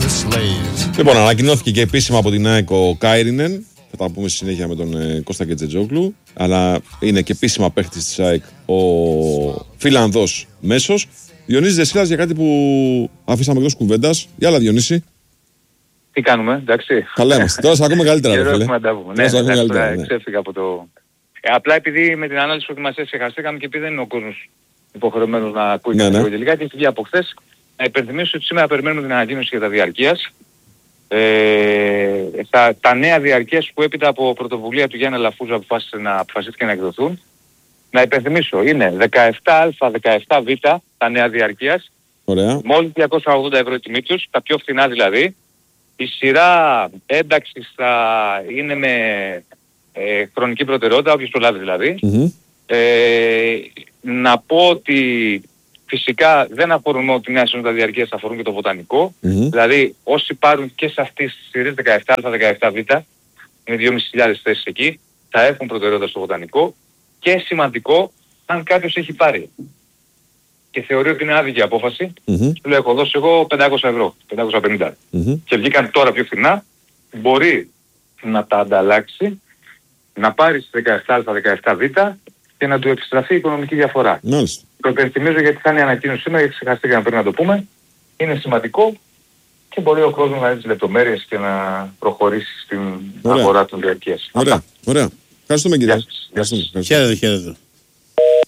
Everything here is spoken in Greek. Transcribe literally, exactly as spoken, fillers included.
Λοιπόν, ανακοινώθηκε και επίσημα από την ΑΕΚ ο Κάιρινεν. Θα τα πούμε στη συνέχεια με τον ε, Κώστα Κετζετζόγλου. Αλλά είναι και επίσημα παίχτης της ΑΕΚ ο Φιλανδός Μέσος. Διονύση Δεσίλας, για κάτι που αφήσαμε εκτός κουβέντας. Για άλλα, Διονύση. Τι κάνουμε, εντάξει. Καλά είμαστε. Τώρα σε ακούμε καλύτερα. Καιρό έχουμε να τα πούμε. Ναι, εντάξει, καλύτερα, ναι. Ξέφυγα από το... Ε, απλά επειδή με την ανάλυση προετοιμασίας ξεχαστήκαμε και επειδή δεν είναι ο κόσμος υποχρεωμένος να ακούει ναι, κάτι ναι. τελικά και έχει βγει από χθες. Να υπενθυμίσω ότι σήμερα περιμένουμε την ανακοίνωση για τα διαρκείας. Ε, τα, τα νέα διαρκείας που έπειτα από πρωτοβουλία του Γιάννη Λαφούζα αποφάσισε να, αποφασίστηκε να εκδοθούν. Να υπενθυμίσω, είναι δεκαεπτά α, δεκαεπτά β τα νέα διαρκείας. Ωραία. Μόλις διακόσια ογδόντα ευρώ η τιμή τους, τα πιο φθηνά δηλαδή. Η σειρά ένταξης θα είναι με ε, χρονική προτεραιότητα, όποιος προλάβει δηλαδή. Mm-hmm. Ε, να πω ότι φυσικά δεν αφορούν μόνο τη νέα σύνοδα διαρκείας, αφορούν και το βοτανικό. Mm-hmm. Δηλαδή όσοι πάρουν και σε αυτές τις σειρές δεκαεπτά α, δεκαεπτά β, είναι δύο χιλιάδες πεντακόσιες θέσεις εκεί, θα έχουν προτεραιότητα στο βοτανικό. Και σημαντικό, αν κάποιος έχει πάρει και θεωρεί ότι είναι άδικη απόφαση, Mm-hmm. του λέω έχω δώσει εγώ πεντακόσια ευρώ, πεντακόσια πενήντα. Mm-hmm. Και βγήκαν τώρα πιο φθηνά, μπορεί να τα ανταλλάξει, να πάρει στις δεκαεπτά α, δεκαεπτά β και να του επιστραφεί η οικονομική διαφορά. Μάλιστα. Το υπενθυμίζω γιατί θα είναι η ανακοίνωση σήμερα, γιατί ξεχαστήκαμε πριν να το πούμε. Είναι σημαντικό και μπορεί ο κόσμος να δει τις λεπτομέρειες και να προχωρήσει στην Ωραία. αγορά των διαρκείας. Ωραία. Ωραία. Ευχαριστούμε κύριε. Γεια σας. Ευχαριστούμε. Χαίρετε, χαίρετε.